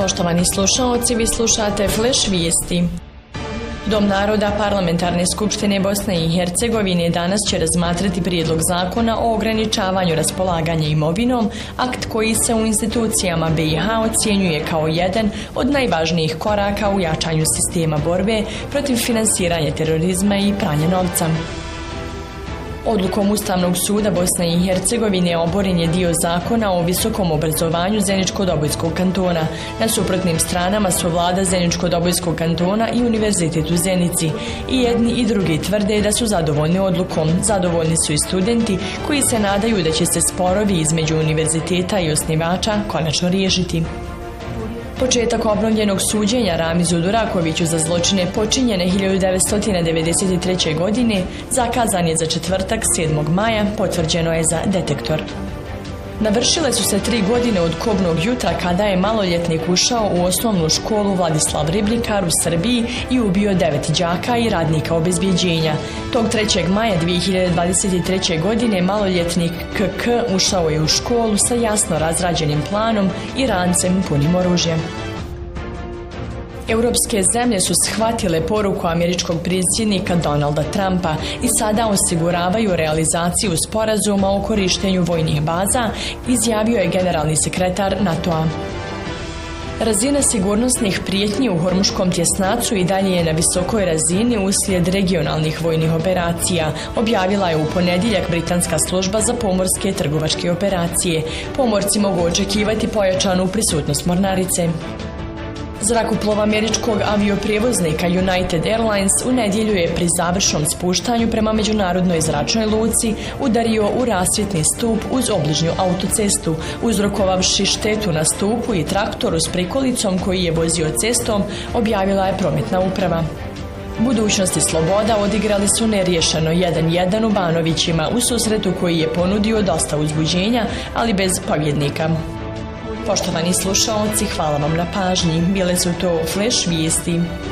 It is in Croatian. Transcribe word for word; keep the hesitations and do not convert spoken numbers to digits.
Poštovani slušaoci, vi slušate Flash vijesti. Dom naroda Parlamentarne skupštine Bosne i Hercegovine danas će razmatrati prijedlog zakona o ograničavanju raspolaganja imovinom, akt koji se u institucijama B i H ocjenjuje kao jedan od najvažnijih koraka u jačanju sistema borbe protiv finansiranja terorizma i pranja novca. Odlukom Ustavnog suda Bosne i Hercegovine oboren je dio zakona o visokom obrazovanju Zeničko-Dobojskog kantona. Na suprotnim stranama su vlada Zeničko-Dobojskog kantona i Univerzitet u Zenici. I jedni i drugi tvrde da su zadovoljni odlukom. Zadovoljni su i studenti koji se nadaju da će se sporovi između univerziteta i osnivača konačno riješiti. Početak obnovljenog suđenja Ramizu Durakoviću za zločine počinjene hiljadu devetsto devedeset treće. godine zakazan je za četvrtak sedmog maja, potvrđeno je za Detektor. Navršile su se tri godine od kobnog jutra kada je maloljetnik ušao u osnovnu školu Vladislav Ribnikar u Srbiji i ubio devet đaka i radnika obezbjeđenja. Tog trećeg maja dvije hiljade dvadeset treće. godine maloljetnik K K ušao je u školu sa jasno razrađenim planom i rancem punim oružjem. Europske zemlje su shvatile poruku američkog predsjednika Donalda Trumpa i sada osiguravaju realizaciju sporazuma o korištenju vojnih baza, izjavio je generalni sekretar NATO-a. Razina sigurnosnih prijetnji u Hormuškom tjesnacu i dalje je na visokoj razini uslijed regionalnih vojnih operacija, objavila je u ponedjeljak britanska služba za pomorske trgovačke operacije. Pomorci mogu očekivati pojačanu prisutnost mornarice. Zrakoplov američkog avioprijevoznika United Airlines u nedjelju je pri završnom spuštanju prema međunarodnoj zračnoj luci udario u rasvjetni stup uz obližnju autocestu, uzrokovavši štetu na stupu i traktoru s prikolicom koji je vozio cestom, objavila je prometna uprava. Budućnost i sloboda odigrali su neriješeno jedan jedan u Banovićima u susretu koji je ponudio dosta uzbuđenja, ali bez pobjednika. Poštovani slušaoci, hvala vam na pažnji. Bile su to Flash vijesti.